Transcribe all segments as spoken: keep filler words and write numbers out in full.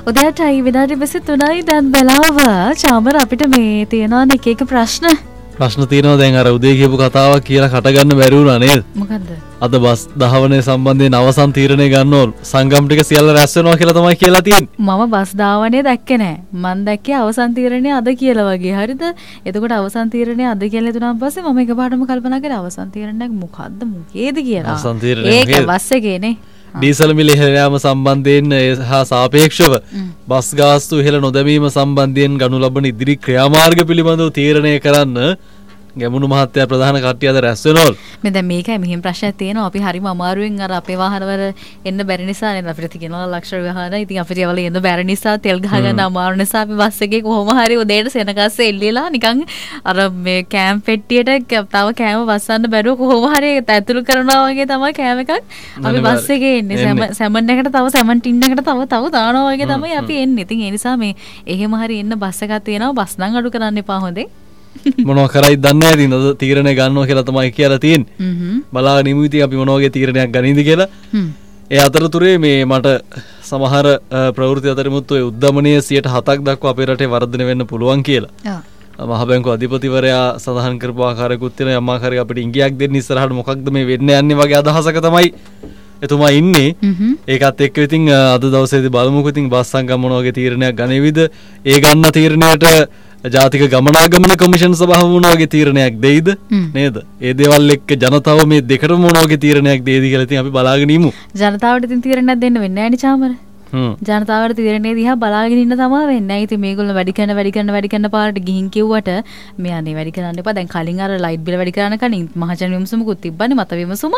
උදේටයි විනාඩි විසි තුනයි දැන් වෙලාව. චාමර අපිට මේ තියෙනවා එක එක ප්‍රශ්න. ප්‍රශ්න තියෙනවා දැන් අර උදේ කියපු කතාවක් කියලා කට ගන්න බැරි වුණා නේද? මොකද්ද? අද බස් ධාවනයේ සම්බන්ධයෙන් අවසන් තීරණය ගන්න ඕන. සංගම් ටික සියල්ල රැස් වෙනවා කියලා තමයි කියලා තියෙන්නේ. මම බස් ධාවනයේ දැක්කේ නැහැ. මම දැක්කේ අවසන් තීරණය අද කියලා වගේ. හරිද? එතකොට අවසන් තීරණය අද කියලා දුන්නාන් පස්සේ මම එකපාරටම කල්පනා කරා අවසන් තීරණයක් මොකද්ද මොකේද කියලා. අවසන් තීරණය ඒක බස් එකේනේ. ඩීසල් මිල ඉහළ යාම සම්බන්ධයෙන් හා සාපේක්ෂව බස් ගාස්තු ඉහළ නොදැමීම සම්බන්ධයෙන් ගනු ලබන ඉදිරි ක්‍රියාමාර්ග පිළිබඳව තීරණය කරන්න ගැමුණු මහත්තයා ප්‍රධාන කට්ටිය අද රැස් වෙනවලු. මේ දැන් මේකයි මෙහෙම ප්‍රශ්නයක් තියෙනවා. අපි හරිම අමාරුවෙන් අර අපේ වාහනවල එන්න බැරි නිසා නේද අපිට තියෙනවා ලක්ෂර වාහන. ඉතින් අපිට ඒවල එන්න බැරි නිසා තෙල් ගහ ගන්න අමාරු නිසා අපි බස් එකේ කොහොම හරි උදේට සෙනගස්සේ එල්ලීලා නිකන් අර මේ කෑම් පෙට්ටියට තව කෑම වස්සන්න බැරුව කොහොම හරි ඇතුළු කරනවා වගේ තමයි කෑම එකක් අපි බස් එකේ එන්නේ. සැමන් එකට තව සැමන් ටින් එකට තව තව දානවා වගේ තමයි අපි එන්නේ. ඉතින් ඒ නිසා මේ එහෙම හරි එන්න බස් එකක් තියෙනවා. බස් නම් අඩු කරන්න එපා හොඳේ. මොනවා කරයිද දන්නේ නැහැ. ඉතින් අද තීරණය ගන්නවා කියලා තමයි කියලා තියෙන්නේ. බලාගෙන ඉමු ඉතින් අපි මොන වගේ තීරණයක් ගනින්ද කියලා. ඒ අතරතුරේ මේ මට සමහර ප්‍රවෘත්ති අතරිමුත් ඔය උද්දමනීය සියයට හතක් දක්වා අපේ රටේ වර්ධනය වෙන්න පුළුවන් කියලා. මහ බැංකු අධිපතිවරයා සඳහන් කරපු ආකාරයකුත් තියෙනවා. යම් ආකාරයක අපිට ඉඟියක් දෙන්න ඉස්සරහට මොකක්ද මේ වෙන්න යන්නේ වගේ අදහසක තමයි එතුමා ඉන්නේ. ඒකත් එක්ක ඉතින් අද දවසේදී බලමුකෝ ඉතින් බස් සංගම් මොන වගේ තීරණයක් ගනේවිද? ඒ ගන්න තීරණයට ජාතික ගමනාගමන කොමිෂන් සභාව මොන වගේ තීරණයක් දෙයිද නේද? ඒ දේවල් එක්ක ජනතාව මේ දෙකටම මොන වගේ තීරණයක් දෙයිද කියලා ඉතින් අපි බලාගෙන ඉමු. ජනතාවට ඉතින් තීරණයක් දෙන්න වෙන්නේ නැහැ නේ චාමර. හ්ම්. ජනතාවට තීරණේ දිහා බලාගෙන ඉන්න තමයි වෙන්නේ. නැහැ ඉතින් මේගොල්ලෝ වැඩි කරන වැඩි කරන වැඩි කරන පාරට ගිහින් කිව්වට මේ අනේ වැඩි කරන්න එපා. දැන් කලින් අර ලයිට් බිල වැඩි කරන්න කලින් මහජන විමසුමකුත් තිබ්බනේ මත විමසුමක්.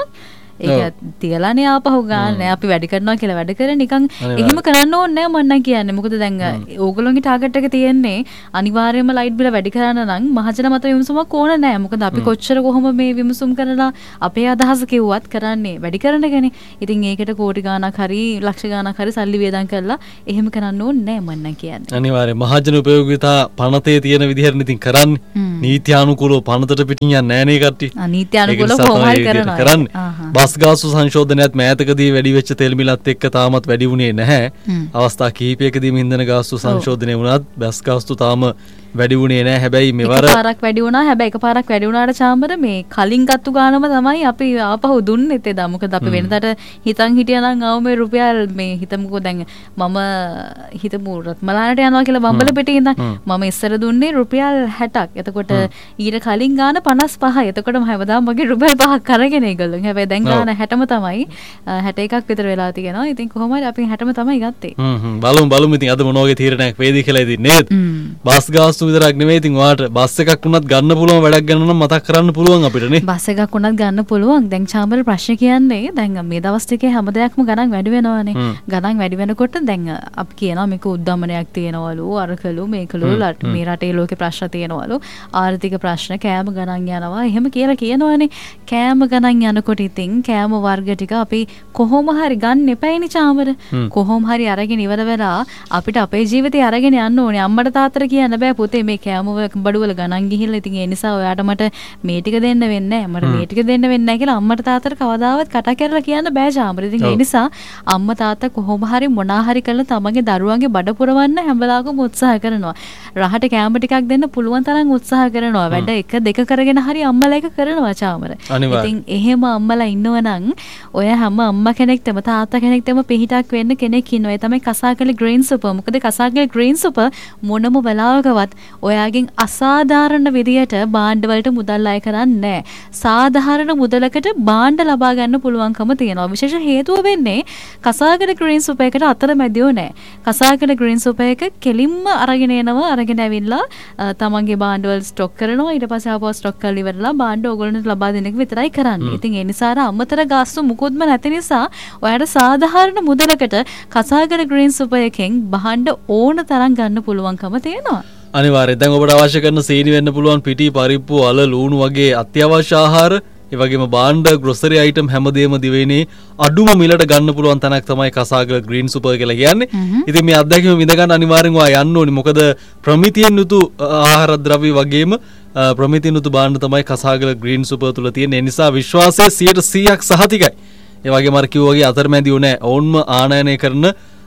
ඒක තියලානේ ආපහු ගන්න. අපි වැඩි කරනවා කියලා වැඩ කරේ නිකන් එහෙම කරන්න ඕනේ නැහැ මම නම් කියන්නේ. මොකද දැන් ඕගොල්ලෝගේ ටාගට් එක තියෙන්නේ අනිවාර්යයෙන්ම ලයිට් බිල වැඩි කරන්න නම් මහජන මත විමසුමක් ඕන නැහැ. මොකද අපි කොච්චර කොහොම මේ විමසුම් කරලා අපේ අදහස කිව්වත් කරන්නේ වැඩි කරන එකනේ. ඉතින් ඒකට කෝටි ගාණක් හරි ලක්ෂ ගාණක් හරි සල්ලි වියදම් කරලා එහෙම කරන්න ඕනේ නැහැ මම නම් කියන්නේ. අනිවාර්යයෙන් මහජන උපයෝගිතා පනතේ තියෙන විදිහට ඉතින් කරන්නේ. නීත්‍යානුකූලව පනතට පිටින් යන්නේ නැහැ නේ කට්ටිය. නීත්‍යානුකූලව කොහොම හරි කරනවා. බස් ගාස්තු සංශෝධනයත් මෑතකදී වැඩි වෙච්ච තෙල් මිලත් එක්ක තාමත් වැඩි වුණේ නැහැ. අවස්ථා කිහිපයකදීම ඉන්ධන ගාස්තු සංශෝධනය වුණත් බස් ගාස්තු තාම වැඩි වුණේ නැහැ. හැබැයි මෙවර එකපාරක් වැඩි වුණා. හැබැයි එකපාරක් වැඩි වුණාට චාම්බර මේ කලින් ගත්තු ගානම තමයි අපි ආපහු දුන්නේ එතෙදා. මොකද අපි වෙනදාට හිතන් හිටියා නම් ආව මේ රුපියල් මේ හිතමුකෝ දැන් මම හිතමු රත්මලානට යනවා කියලා බම්බල පිටේ ඉඳන් මම ඉස්සර දුන්නේ රුපියල් හැටක්. එතකොට ඊට කලින් ගාන පනස් පහයි. එතකොට මම හැමදාම මගේ රුපියල් පහක් අරගෙන ඒගොල්ලෝ. හැබැයි දැන් ගාන හැටම තමයි. හැට එකක් විතර වෙලා තියෙනවා. ඉතින් කොහොම හරි අපි හැටම තමයි ගත්තේ. හ්ම් හ්ම් බලමු බලමු ඉතින් අද මොන වගේ තීරණයක් වේද කියලා ඉතින් නේද? බස් ගාස්තු විතරක් නෙමෙයි ඉතින් ඔයාලට බස් එකක් වුණත් ගන්න පුළුවන් වැඩක් ගන්න නම් මතක් කරන්න පුළුවන් අපිට නේ. බස් එකක් වුණත් ගන්න පුළුවන්. දැන් චාම්බර ප්‍රශ්න කියන්නේ දැන් මේ දවස් ටිකේ හැම දෙයක්ම ගණන් වැඩි වෙනවානේ. ගණන් වැඩි වෙනකොට දැන් අපි කියනවා මේක උද්දමනයක් තියෙනවලු අරකලු මේකලු මේ රටේ ලෝකේ ප්‍රශ්න තියෙනවලු ආර්ථික ප්‍රශ්න කෑම ගණන් යනවා එහෙම කියලා කියනවනේ. කෑම ගණන් යනකොට ඉතින් කෑම වර්ග ටික අපි කොහොම හරි ගන්න එපයිනේ චාම්බර. කොහොම හරි අරගෙන ඉවර වෙලා අපිට අපේ ජීවිතේ අරගෙන යන්න ඕනේ. අම්මට තාත්තට කියන්න බෑ පුතේ මේ කෑම බඩුවල ගණන් ගිහිල්ලා ඉතින් ඒ නිසා ඔයාට මට මේ ටික දෙන්න වෙන්නේ නැහැ. මට මේ ටික දෙන්න වෙන්නේ නැහැ කියලා අම්මට තාත්තට කවදාවත් කතා කරලා කියන්න බෑ චාම්බර. ඉතින් ඒ නිසා අම්මා තාත්තා කොහොම හරි මොනා හරි කරලා තමන්ගේ දරුවන්ගේ බඩ පුරවන්න හැම වෙලාවකම උත්සාහ කරනවා. රහට කෑම ටිකක් දෙන්න පුළුවන් තරම් උත්සාහ කරනවා. වැඩ එක දෙක කරගෙන හරි අම්මලා එක කරනවා චාම්බර. ඉතින් එහෙම අම්මලා ඉන්නවනම් ඔය හැම අම්මා කෙනෙක්ටම තාත්තා කෙනෙක්ටම පිහිටක් වෙන්න කෙනෙක් ඉන්නවා. ඒ තමයි කසාකලි ග්‍රීන් සුපර්. මොකද කසාකලි ග්‍රීන් සුපර් මොනම වෙලාවකවත් ඔයාගෙන් අසාධාරණ විදියට භාණ්ඩ වලට මුදල් අය කරන්නේ නැහැ. සාධාරණ මුදලකට භාණ්ඩ ලබා ගන්න පුළුවන්කම තියෙනවා. විශේෂ හේතුව වෙන්නේ කසාකලි ග්‍රීන් සුපර් එකට අතරමැදියෝ නැහැ. කසාකලි ග්‍රීන් සුපර් එක කෙලින්ම අරගෙන එනවා. අරගෙන ඇවිල්ලා තමන්ගේ භාණ්ඩ වල ස්ටොක් කරනවා. ඊට පස්සේ ආපහු ස්ටොක් කරලා ඉවරලා භාණ්ඩ ඕගොල්ලන්ට ලබා දෙන එක විතරයි කරන්නේ. ඉතින් ඒ නිසා අමතර ගාස්තු මුකුත්ම නැති නිසා ඔයාලට සාධාරණ මුදලකට කසාකලි ග්‍රීන් සුපර් එකෙන් භාණ්ඩ ඕන තරම් ගන්න පුළුවන්කම තියෙනවා. අනිවාර්යයෙන් දැන් ඔබට අවශ්‍ය කරන සීනි වෙන්න පුළුවන් පිටි පරිප්පු අල ලූණු වගේ අත්‍යවශ්‍ය ආහාර ඒ වගේම භාණ්ඩ ග්‍රොසරි අයිටම් හැමදේම දිවෙන්නේ අඩුම මිලට ගන්න පුළුවන් තැනක් තමයි කසාගල ග්‍රීන් සුපර් කියලා කියන්නේ. ඉතින් මේ අත්දැකීම විඳ ගන්න අනිවාර්යෙන් ඔයා යන්න ඕනේ. මොකද ප්‍රමිතියෙන් යුතු ආහාර ද්‍රව්‍ය වගේම ප්‍රමිතියෙන් යුතු භාණ්ඩ තමයි කසාගල ග්‍රීන් සුපර් තුල තියෙන්නේ. ඒ නිසා විශ්වාසය සියයට සීයක් සහතිකයි. ඒ වගේම අර කිව්වා වගේ අතරමැදියෝ නැහැ. ඕන්ම ආනයනය කරන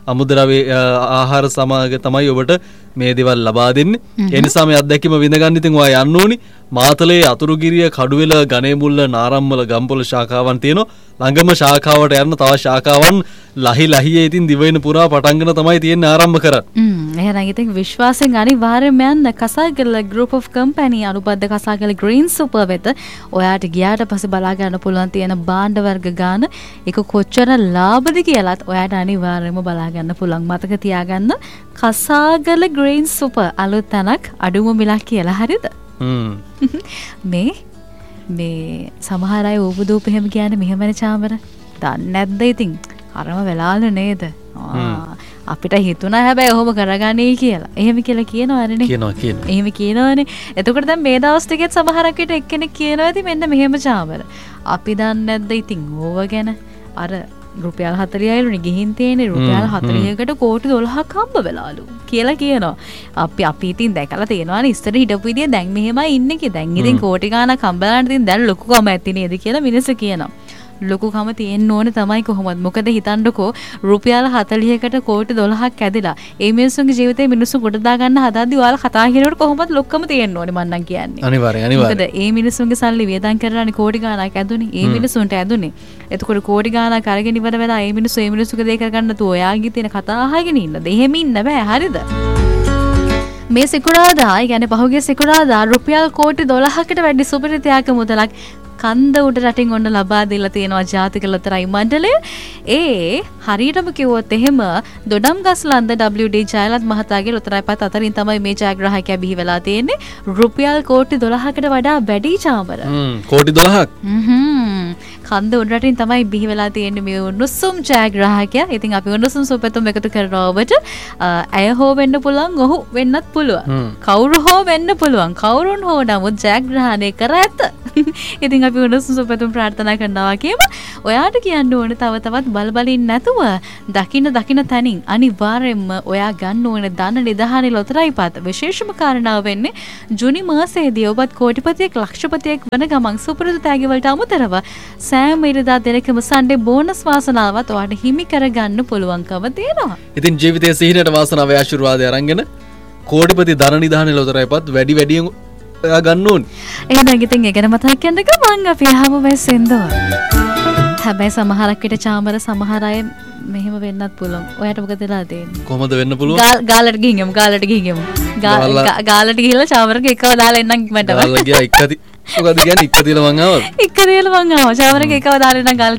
අමුද්‍රව්‍ය ආහාර සමාග තමයි ඔබට මේ දේවල් ලබා දෙන්නේ. ඒ නිසා මේ අත්දැකීම විඳ ගන්න ඉතින් ඔයා යන්න ඕනි. මාතලේ අතුරුගිරිය කඩුවෙල ගණේමුල්ල නාරම්මල ගම්පොළ ශාඛාවන් තියෙනවා. ළඟම ශාඛාවට යන්න තව ශාඛාවන් ලහි ලහියේ ඉතින් දිවයින පුරා පටන්ගෙන තමයි තියෙන්නේ ආරම්භ කරන්නේ. හ්ම් එහෙනම් ඉතින් විශ්වාසයෙන් අනිවාර්යයෙන්ම යන්න කසාගල group of company අනුබද්ධ කසාගල green super වෙත ඔයාට ගියාට පස්සේ බලා ගන්න පුළුවන් තියෙන භාණ්ඩ වර්ග ගාන ඒක කොච්චර ලාභද කියලාත් ඔයාට අනිවාර්යයෙන්ම බලා ගන්න පුළුවන්. මතක තියාගන්න කසාගල green super අලුත් තැනක් අඩුම මිලක් කියලා හරිද? හ්ම් මේ මේ සමහර අය ඌබුදූප එහෙම කියන්නේ මෙහෙමනේ චාමර. දන්නේ නැද්ද ඉතින්? අරම වෙලාලු නේද? අපිට හිතුණා හැබැයි ඔහොම කරගන්නේ කියලා. එහෙම කියලා කියනවනේ. කියනවා කියනවා. එහෙම කියනවනේ. එතකොට දැන් මේ දවස් ටිකෙත් සමහරක් විට එක්කෙනෙක් කියනවා ඉතින් මෙන්න මෙහෙම චාමර. අපි දන්නේ නැද්ද ඉතින් ඕව ගැන? අර රුපියල් හතලිහයිලුනේ ගිහින් තියෙන්නේ රුපියල් හතලිහකට කෝටි දොළහක් හම්බ වෙලාලු කියලා කියනවා. අපි අපි ඉතින් දැකලා තියෙනවානේ ඉස්සර හිටපු විදිය දැන් මෙහෙමයි ඉන්නේ කි. දැන් ඉතින් කෝටි ගාණක් හම්බලාන්න ඉතින් දැන් ලොකුකම ඇති නේද කියලා මිනිස්සු කියනවා. ලොකුකම තියෙන්න ඕනේ තමයි කොහොමද? මොකද හිතන්නකෝ රුපියල් හතලිහකට කෝටි දොළහක් ඇදලා ඒ මිනිස්සුන්ගේ ජීවිතේ මිනිස්සු ගොඩ දා ගන්න හදද්දි ඔයාලා කතා කරනකොට කොහොමද ලොක්කම තියෙන්න ඕනේ මං නම් කියන්නේ. අනිවාර්යයෙන් අනිවාර්යයෙන්. මොකද ඒ මිනිස්සුන්ගේ සල්ලි වියදම් කරලානේ කෝටි ගාණක් ඇදුනේ. ඒ මිනිස්සුන්ට ඇදුනේ. එතකොට කෝටි ගාණක් අරගෙන ඉවර වෙලා ඒ මිනිස්සු ඒ මිනිස්සුගේ දේ කරගන්න තු ඔයාගේ තියෙන කතා අහගෙන ඉන්නද? එහෙම ඉන්න බෑ හරිද? මේ සිකුරාදා يعني පහුගිය සිකුරාදා රුපියල් කෝටි දොළහකට වැඩි සුපිරිතයක මුදලක් කන්ද උඩ රටින් ඔන්න ලබා දීලා තියෙනවා ජාතික ලොතරැයි මණ්ඩලය. ඒ හරියටම කිව්වොත් එහෙම දොඩම්ගස්ලන්ද ඩබ්ලිව් ඩී ජයලත් මහතාගේ ලොතරැයි පත් අතරින් තමයි මේ ජයග්‍රාහකයා බිහි වෙලා තියෙන්නේ. රුපියල් කෝටි දොළහකට වඩා වැඩි චාමර. හ්ම් කෝටි දොළහක්. හ්ම් කන්ද උඩ රටින් තමයි බිහි වෙලා තියෙන්නේ මේ උණුසුම් ජයග්‍රාහකයා. ඉතින් අපි උණුසුම් සුපතුම් එකතු කරනවා ඔබට. ඇය හෝ වෙන්න පුළුවන්, ඔහු වෙන්නත් පුළුවන්. කවුරු හෝ වෙන්න පුළුවන්. කවුරුන් හෝ නමුත් ජයග්‍රහණය කර ඇත. ඉතින් අපි උණුසුම් සුපතුම් ප්‍රාර්ථනා කරනවා කියමු. ඔයාට කියන්න ඕනේ තව තවත් බල බලින් නැතුව දකින්න දකින්න තැනින් අනිවාර්යයෙන්ම ඔයා ගන්න ඕනේ ධන නිධානයේ ලොතරැයි පත්. විශේෂම කාරණාව වෙන්නේ ජුනි මාසයේදී ඔබත් කෝටිපතියෙක් ලක්ෂපතියෙක් වන ගමන් සුපුරුදු තෑගි වලට අමතරව සෑම ඉරිදා දිනකම සන්ඩේ බෝනස් වාසනාවත් ඔයාට හිමි කරගන්න පුළුවන්කම තියෙනවා. ඉතින් ජීවිතයේ සිහිනට වාසනාව ආශිර්වාදය අරගෙන කෝටිපති ධන නිධානයේ ලොතරැයි පත් වැඩි වැඩියෙන් ඔයා ගන්න ඕනේ. එහෙනම් ඉතින් ඒක ගැන මතක් කරන්නක මං අපි අහම වෙස්සෙන්දෝ. හැබැයි සමහරක් විට චාමර සමහර අය මෙහෙම වෙන්නත් පුළුවන්. ඔයාට මොකද වෙලා තියෙන්නේ? කොහොමද වෙන්න පුළුවන්? ගාලට ගිහින් යමු ගාලට ගිහින් යමු. ගාලට ගිහිල්ලා චාමරගේ එකව දාලා එන්නම් මට. ගාලා ගියා එක්කදී. මොකද කියන්නේ එක්ක තියලා මං ආවද? එක්ක තියලා මං ආවා. චාමරගේ එකව දාලා එන්නම් ගාලට